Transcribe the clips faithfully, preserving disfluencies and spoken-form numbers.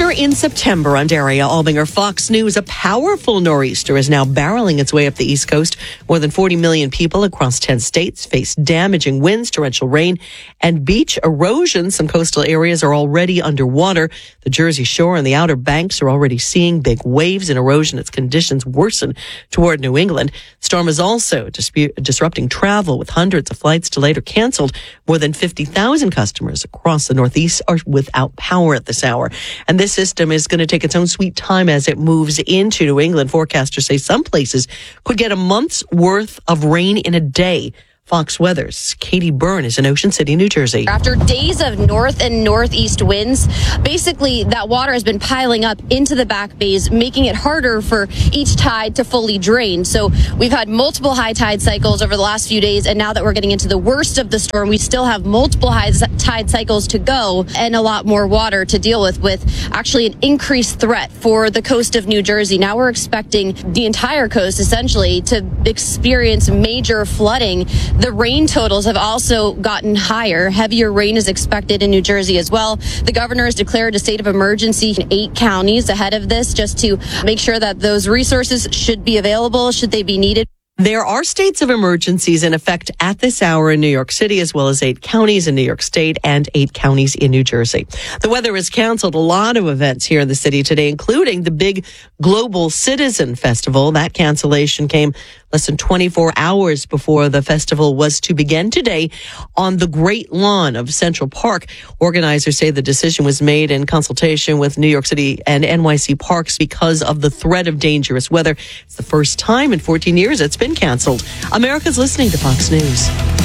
Weather in September on Daria Albinger, Fox News. A powerful nor'easter is now barreling its way up the East Coast. More than forty million people across ten states face damaging winds, torrential rain, and beach erosion. Some coastal areas are already underwater. The Jersey Shore and the Outer Banks are already seeing big waves and erosion as conditions worsen toward New England. The storm is also dispu- disrupting travel, with hundreds of flights delayed or canceled. More than fifty thousand customers across the Northeast are without power at this hour. And this system is going to take its own sweet time as it moves into New England. Forecasters say some places could get a month's worth of rain in a day. Fox Weather's Katie Byrne is in Ocean City, New Jersey. After days of north and northeast winds, basically that water has been piling up into the back bays, making it harder for each tide to fully drain. So we've had multiple high tide cycles over the last few days, and now that we're getting into the worst of the storm, we still have multiple high tide cycles to go and a lot more water to deal with, with actually an increased threat for the coast of New Jersey. Now we're expecting the entire coast essentially to experience major flooding. The rain totals have also gotten higher. Heavier rain is expected in New Jersey as well. The governor has declared a state of emergency in eight counties ahead of this, just to make sure that those resources should be available should they be needed. There are states of emergencies in effect at this hour in New York City, as well as eight counties in New York State and eight counties in New Jersey. The weather has canceled a lot of events here in the city today, including the big Global Citizen Festival. That cancellation came less than twenty-four hours before the festival was to begin today on the Great Lawn of Central Park. Organizers say the decision was made in consultation with New York City and N Y C Parks because of the threat of dangerous weather. It's the first time in fourteen years it's been canceled. America's listening to Fox News.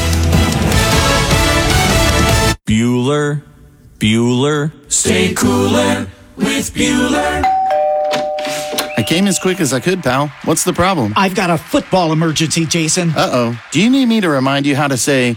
Bueller, Bueller, stay cooler with Bueller. I came as quick as I could, pal. What's the problem? I've got a football emergency, Jason. Uh-oh. Do you need me to remind you how to say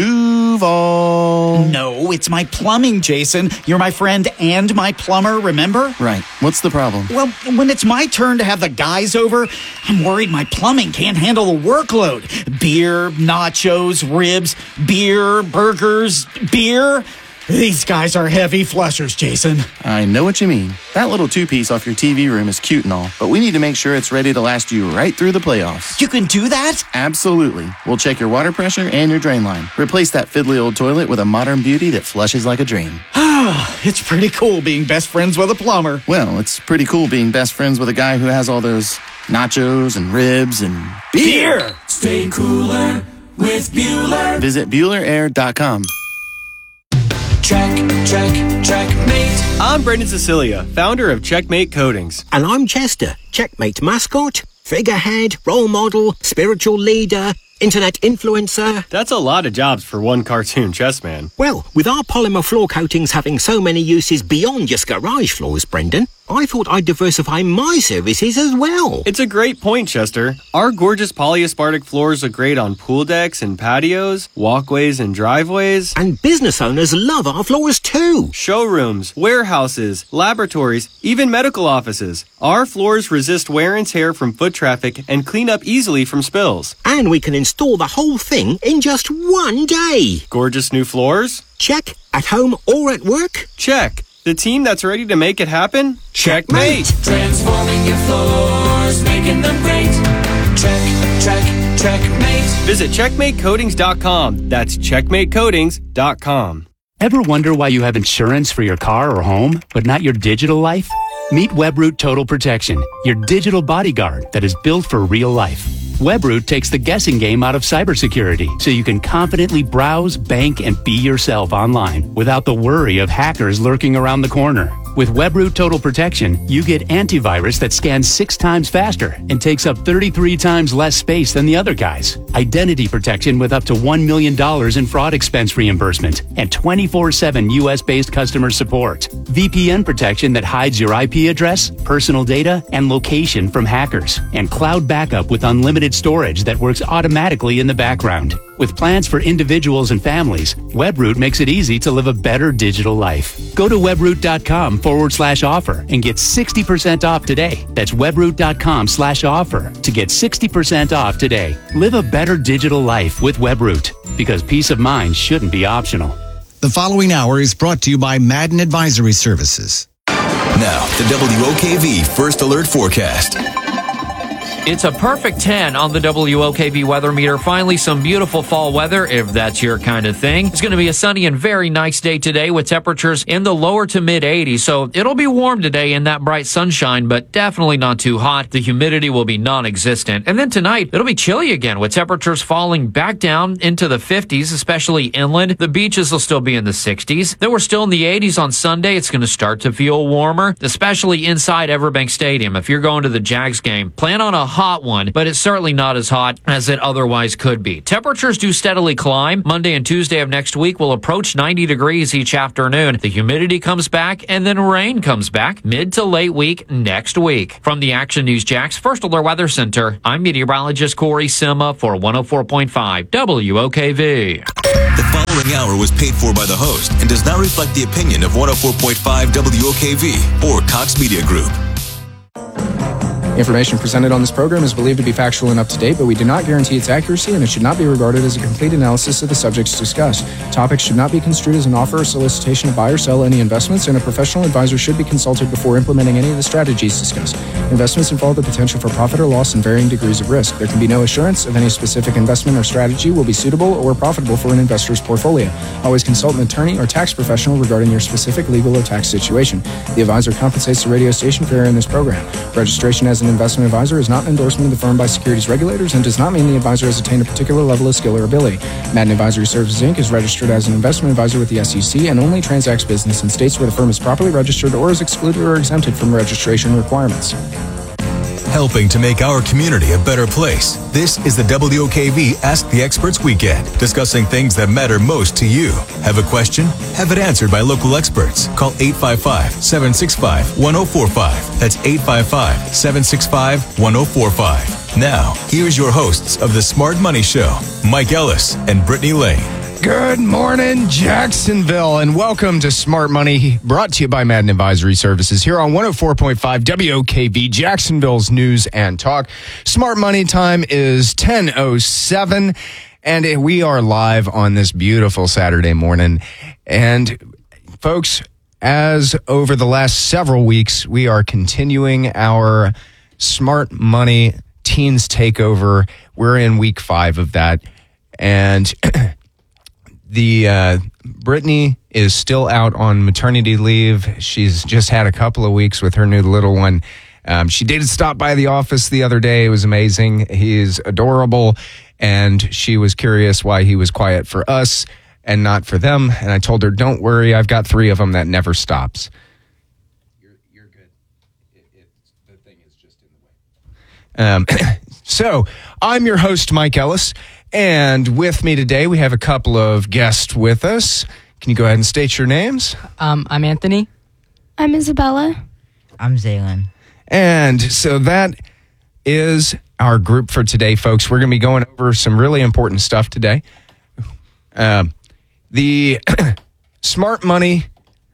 Duval? No, it's my plumbing, Jason. You're my friend and my plumber, remember? Right. What's the problem? Well, when it's my turn to have the guys over, I'm worried my plumbing can't handle the workload. Beer, nachos, ribs, beer, burgers, beer. These guys are heavy flushers, Jason. I know what you mean. That little two-piece off your T V room is cute and all, but we need to make sure it's ready to last you right through the playoffs. You can do that? Absolutely. We'll check your water pressure and your drain line. Replace that fiddly old toilet with a modern beauty that flushes like a dream. It's pretty cool being best friends with a plumber. Well, it's pretty cool being best friends with a guy who has all those nachos and ribs and beer. Beer! Stay cooler with Bueller. Visit Bueller Air dot com. Check, check, checkmate. I'm Brendan Cecilia, founder of Checkmate Coatings. And I'm Chester, Checkmate mascot, figurehead, role model, spiritual leader, internet influencer. That's a lot of jobs for one cartoon chess man. Well, with our polymer floor coatings having so many uses beyond just garage floors, Brendan, I thought I'd diversify my services as well. It's a great point, Chester. Our gorgeous polyaspartic floors are great on pool decks and patios, walkways and driveways. And business owners love our floors too. Showrooms, warehouses, laboratories, even medical offices. Our floors resist wear and tear from foot traffic and clean up easily from spills. And we can install the whole thing in just one day. Gorgeous new floors? Check. At home or at work? Check. The team that's ready to make it happen? Checkmate! Transforming your floors, making them great. Check, check, checkmate. Visit checkmate coatings dot com. That's checkmate coatings dot com. Ever wonder why you have insurance for your car or home, but not your digital life? Meet WebRoot Total Protection, your digital bodyguard that is built for real life. WebRoot takes the guessing game out of cybersecurity so you can confidently browse, bank, and be yourself online without the worry of hackers lurking around the corner. With WebRoot Total Protection, you get antivirus that scans six times faster and takes up thirty-three times less space than the other guys. Identity protection with up to one million dollars in fraud expense reimbursement and twenty-four seven U S-based customer support. V P N protection that hides your I P address, personal data, and location from hackers. And cloud backup with unlimited storage that works automatically in the background. With plans for individuals and families, WebRoot makes it easy to live a better digital life. Go to webroot.com forward slash offer and get sixty percent off today. That's webroot.com slash offer to get sixty percent off today. Live a better digital life with WebRoot, because peace of mind shouldn't be optional. The following hour is brought to you by Madden Advisory Services. Now, the W O K V First Alert Forecast. It's a perfect ten on the W O K V weather meter. Finally, some beautiful fall weather, if that's your kind of thing. It's going to be a sunny and very nice day today with temperatures in the lower to mid eighties. So it'll be warm today in that bright sunshine, but definitely not too hot. The humidity will be non-existent. And then tonight, it'll be chilly again with temperatures falling back down into the fifties, especially inland. The beaches will still be in the sixties. Then we're still in the eighties on Sunday. It's going to start to feel warmer, especially inside Everbank Stadium. If you're going to the Jags game, plan on a hot one, but it's certainly not as hot as it otherwise could be. Temperatures do steadily climb. Monday and Tuesday of next week will approach ninety degrees each afternoon. The humidity comes back, and then rain comes back mid to late week next week. From the Action News Jax First Alert Weather Center, I'm meteorologist Corey Sima for one oh four point five W O K V. The following hour was paid for by the host and does not reflect the opinion of one oh four point five W O K V or Cox Media Group. Information presented on this program is believed to be factual and up to date, but we do not guarantee its accuracy, and it should not be regarded as a complete analysis of the subjects discussed. Topics should not be construed as an offer or solicitation to buy or sell any investments, and a professional advisor should be consulted before implementing any of the strategies discussed. Investments involve the potential for profit or loss and varying degrees of risk. There can be no assurance of any specific investment or strategy will be suitable or profitable for an investor's portfolio. Always consult an attorney or tax professional regarding your specific legal or tax situation. The advisor compensates the radio station for airing this program. Registration as an investment advisor is not an endorsement of the firm by securities regulators and does not mean the advisor has attained a particular level of skill or ability. Madden Advisory Services, Incorporated is registered as an investment advisor with the S E C and only transacts business in states where the firm is properly registered or is excluded or exempted from registration requirements. Helping to make our community a better place. This is the W O K V Ask the Experts Weekend, discussing things that matter most to you. Have a question? Have it answered by local experts. Call eight five five, seven six five, one oh four five. That's eight five five, seven six five, one oh four five. Now, here's your hosts of the Smart Money Show, Mike Ellis and Brittany Lane. Good morning, Jacksonville, and welcome to Smart Money, brought to you by Madden Advisory Services here on one oh four point five W O K V, Jacksonville's News and Talk. Smart Money time is ten oh seven, and we are live on this beautiful Saturday morning. And folks, as over the last several weeks, we are continuing our Smart Money Teens Takeover. We're in week five of that, and The uh, Brittany is still out on maternity leave. She's just had a couple of weeks with her new little one. Um, she did stop by the office the other day. It was amazing. He's adorable, and she was curious why he was quiet for us and not for them. And I told her, "Don't worry, I've got three of them that never stops." You're, you're good. It, it, the thing is just in the way. Um, so I'm your host, Mike Ellis. And with me today, we have a couple of guests with us. Can you go ahead and state your names? Um, I'm Anthony. I'm Isabella. I'm Zaylin. And so that is our group for today, folks. We're going to be going over some really important stuff today. Uh, the Smart Money.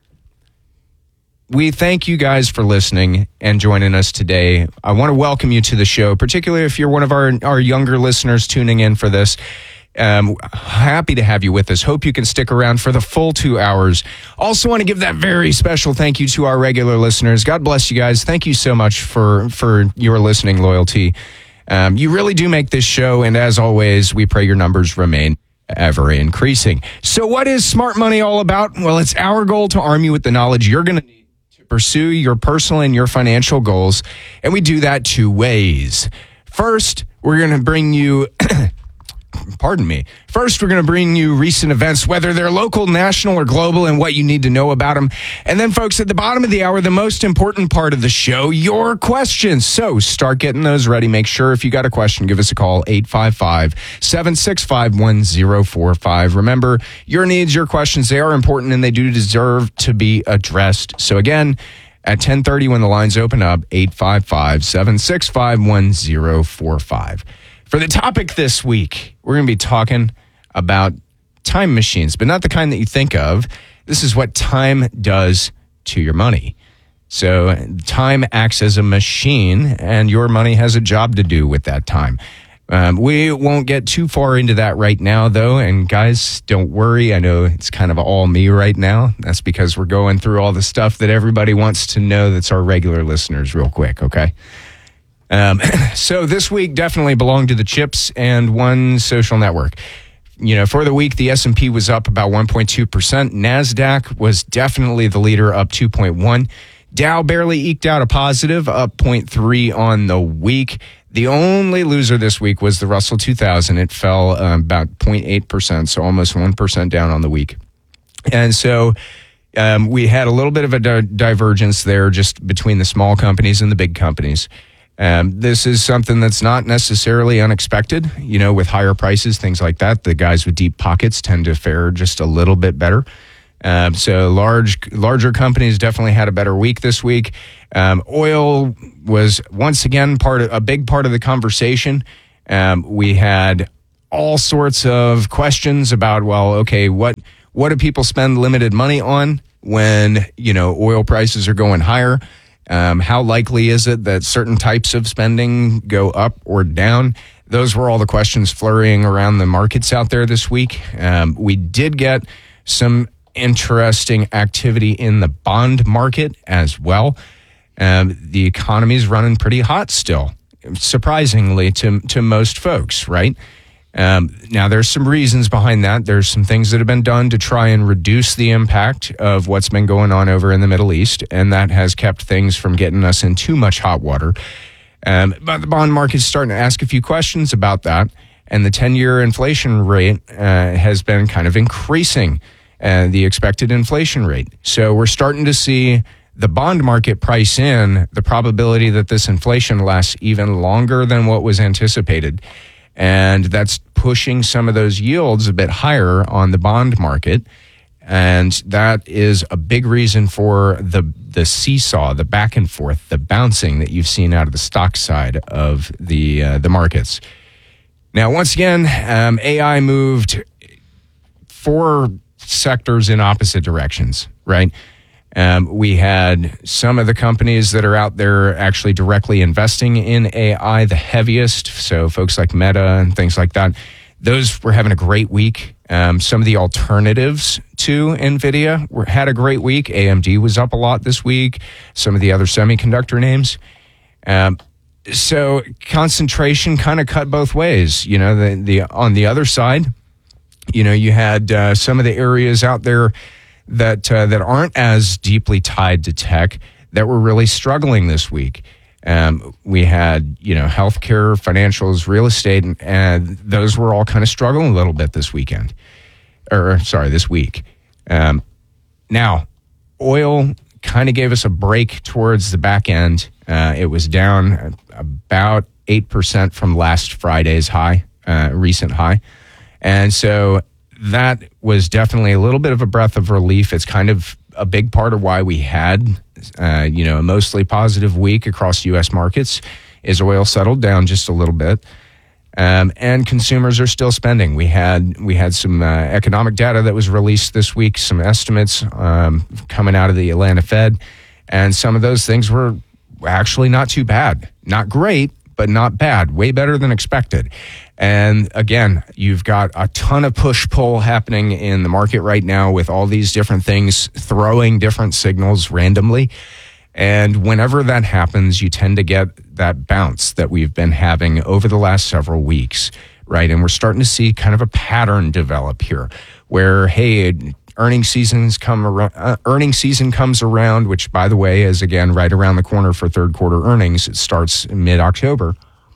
We thank you guys for listening and joining us today. I want to welcome you to the show, particularly if you're one of our, our younger listeners tuning in for this. Um, happy to have you with us. Hope you can stick around for the full two hours. Also want to give that very special thank you to our regular listeners. God bless you guys. Thank you so much for, for your listening loyalty. Um, you really do make this show, and as always, we pray your numbers remain ever increasing. So what is Smart Money all about? Well, it's our goal to arm you with the knowledge you're going to need pursue your personal and your financial goals, and we do that two ways. First, we're going to bring you, pardon me, first we're going to bring you recent events, whether they're local, national, or global, and what you need to know about them. And then, folks, at the bottom of the hour, the most important part of the show, your questions. So start getting those ready. Make sure if you got a question, give us a call, eight five five, seven six five, one oh four five. Remember, your needs, your questions, they are important, and they do deserve to be addressed. So again, at ten thirty when the lines open up, eight five five, seven six five, one oh four five. For the topic this week, we're going to be talking about time machines, but not the kind that you think of. This is what time does to your money. So time acts as a machine, and your money has a job to do with that time. Um, we won't get too far into that right now, though. And guys, don't worry. I know it's kind of all me right now. That's because we're going through all the stuff that everybody wants to know that's our regular listeners real quick, okay? Um, so this week definitely belonged to the chips and one social network. You know, for the week, the S and P was up about one point two percent. NASDAQ was definitely the leader, up two point one. Dow barely eked out a positive, up zero point three on the week. The only loser this week was the Russell two thousand. It fell um, about zero point eight percent, so almost one percent down on the week. And so um, we had a little bit of a di- divergence there just between the small companies and the big companies. Um, this is something that's not necessarily unexpected. You know, with higher prices, things like that, the guys with deep pockets tend to fare just a little bit better. Um, so large, larger companies definitely had a better week this week. Um, oil was once again part of a big part of the conversation. Um, we had all sorts of questions about, well, okay, what what do people spend limited money on when, you know, oil prices are going higher? Um, how likely is it that certain types of spending go up or down? Those were all the questions flurrying around the markets out there this week. Um, we did get some interesting activity in the bond market as well. Um, the economy is running pretty hot still, surprisingly to to most folks, right? Um, now, there's some reasons behind that. There's some things that have been done to try and reduce the impact of what's been going on over in the Middle East, and that has kept things from getting us in too much hot water. Um, but the bond market's starting to ask a few questions about that, and the ten-year inflation rate uh, has been kind of increasing, uh, the expected inflation rate. So we're starting to see the bond market price in the probability that this inflation lasts even longer than what was anticipated. And that's pushing some of those yields a bit higher on the bond market. And that is a big reason for the the seesaw, the back and forth, the bouncing that you've seen out of the stock side of the uh, the markets. Now, once again, um, A I moved four sectors in opposite directions, right? Um, we had some of the companies that are out there actually directly investing in A I, the heaviest. So folks like Meta and things like that, those were having a great week. Um, some of the alternatives to NVIDIA were, had a great week. A M D was up a lot this week. Some of the other semiconductor names. Um, so concentration kind of cut both ways. You know, the, the on the other side, you know, you had uh, some of the areas out there that uh, that aren't as deeply tied to tech that were really struggling this week. Um, we had, you know, healthcare, financials, real estate, and, and those were all kind of struggling a little bit this weekend. Or, sorry, this week. Um, now, oil kind of gave us a break towards the back end. Uh, it was down about eight percent from last Friday's high, uh, recent high. And so that was definitely a little bit of a breath of relief. It's kind of a big part of why we had, uh, you know, a mostly positive week across U S markets is oil settled down just a little bit. Um, and consumers are still spending. We had we had some uh, economic data that was released this week, some estimates um, coming out of the Atlanta Fed, and some of those things were actually not too bad. Not great, but not bad. Way better than expected. And again, you've got a ton of push-pull happening in the market right now with all these different things throwing different signals randomly. And whenever that happens, you tend to get that bounce that we've been having over the last several weeks, right? And we're starting to see kind of a pattern develop here where, hey, earnings seasons come around, uh, earnings season comes around, which, by the way, is again right around the corner for third quarter earnings. It starts mid-October.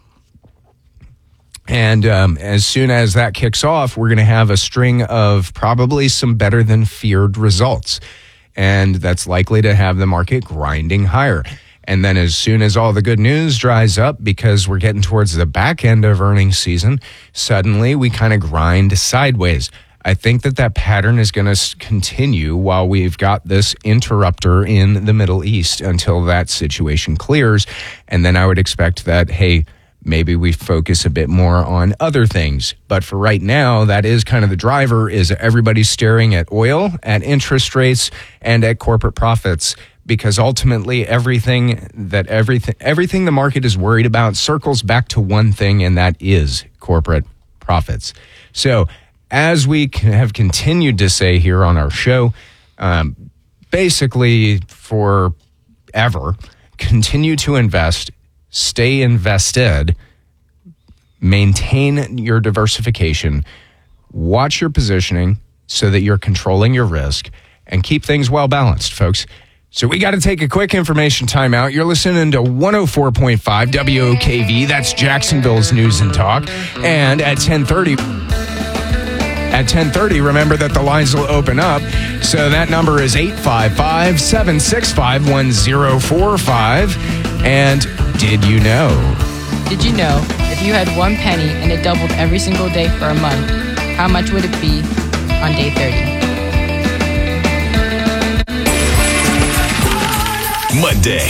And um, as soon as that kicks off, we're going to have a string of probably some better than feared results. And that's likely to have the market grinding higher. And then as soon as all the good news dries up, because we're getting towards the back end of earnings season, suddenly we kind of grind sideways. I think that that pattern is going to continue while we've got this interrupter in the Middle East until that situation clears. And then I would expect that, hey, maybe we focus a bit more on other things. But for right now, that is kind of the driver, is everybody's staring at oil, at interest rates, and at corporate profits, because ultimately everything that everything everything the market is worried about circles back to one thing, and that is corporate profits. So as we have continued to say here on our show, um, basically forever, continue to invest, stay invested, maintain your diversification, watch your positioning so that you're controlling your risk, and keep things well balanced, folks. So we got to take a quick information timeout. You're listening to one oh four point five W O K V. That's Jacksonville's News and Talk. And at ten thirty, at ten thirty, remember that the lines will open up. So that number is eight five five, seven six five, one oh four five. And did you know? Did you know if you had one penny and it doubled every single day for a month, how much would it be on day thirty? Monday.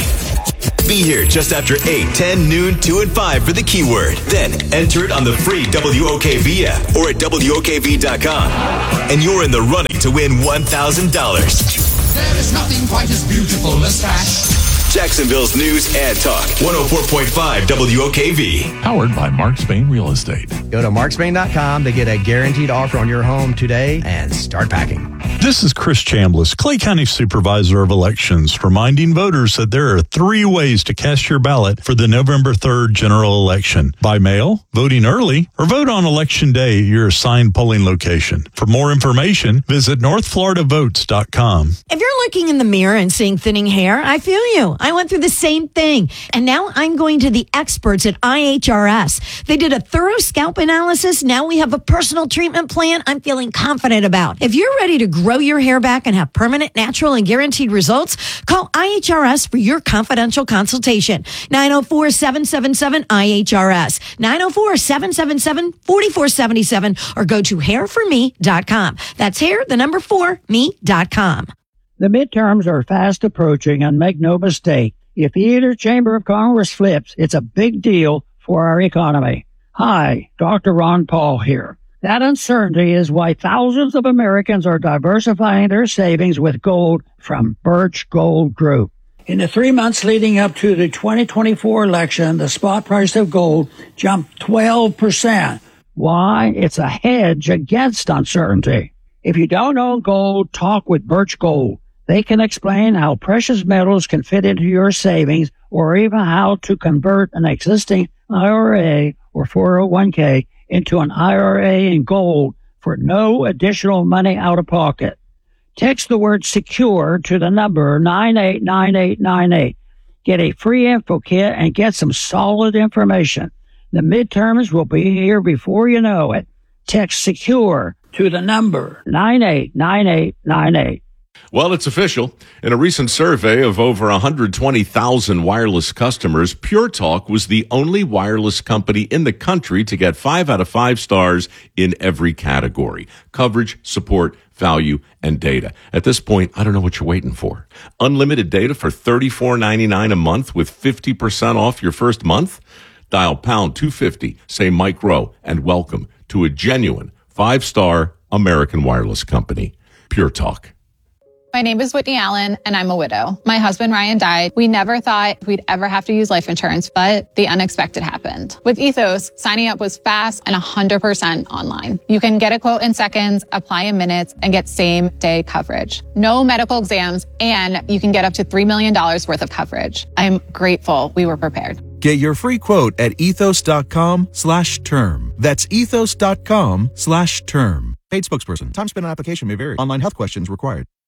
Be here just after eight, ten, noon, two, and five for the keyword. Then enter it on the free W O K V app or at W O K V dot com. And you're in the running to win one thousand dollars. There is nothing quite as beautiful as cash. Jacksonville's News and Talk. one oh four point five W O K V. Powered by Mark Spain Real Estate. Go to mark spain dot com to get a guaranteed offer on your home today and start packing. This is Chris Chambliss, Clay County Supervisor of Elections, reminding voters that there are three ways to cast your ballot for the November third general election. By mail, voting early, or vote on Election Day at your assigned polling location. For more information, visit north florida votes dot com. If you're looking in the mirror and seeing thinning hair, I feel you. I went through the same thing. And now I'm going to the experts at I H R S. They did a thorough scalp analysis. Now we have a personal treatment plan I'm feeling confident about. If you're ready to grow your hair back and have permanent, natural, and guaranteed results, call I H R S for your confidential consultation. nine oh four, seven seven seven, I H R S. nine oh four, seven seven seven, four four seven seven or go to hair for me dot com. That's hair, the number four, me dot com. The midterms are fast approaching, and make no mistake, if either chamber of Congress flips, it's a big deal for our economy. Hi, Doctor Ron Paul here. That uncertainty is why thousands of Americans are diversifying their savings with gold from Birch Gold Group. In the three months leading up to the twenty twenty-four election, the spot price of gold jumped twelve percent. Why? It's a hedge against uncertainty. If you don't own gold, talk with Birch Gold. They can explain how precious metals can fit into your savings, or even how to convert an existing I R A or four oh one k into an I R A in gold for no additional money out of pocket. Text the word secure to the number nine eight nine eight nine eight. Get a free info kit and get some solid information. The midterms will be here before you know it. Text secure to the number nine eight nine eight nine eight. Well, it's official. In a recent survey of over one hundred twenty thousand wireless customers, Pure Talk was the only wireless company in the country to get five out of five stars in every category: coverage, support, value, and data. At this point, I don't know what you're waiting for. Unlimited data for thirty-four ninety-nine a month with fifty percent off your first month? Dial pound two fifty, say Mike Rowe, and welcome to a genuine five-star American wireless company. Pure Talk. My name is Whitney Allen, and I'm a widow. My husband, Ryan, died. We never thought we'd ever have to use life insurance, but the unexpected happened. With Ethos, signing up was fast and one hundred percent online. You can get a quote in seconds, apply in minutes, and get same-day coverage. No medical exams, and you can get up to three million dollars worth of coverage. I'm grateful we were prepared. Get your free quote at ethos.com slash term. That's ethos.com slash term. Paid spokesperson. Time spent on application may vary. Online health questions required.